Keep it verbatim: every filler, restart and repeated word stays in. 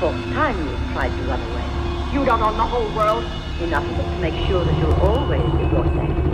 fourth time you've tried to run away. You don't own the whole world. Enough of it to make sure that you'll always be Borset.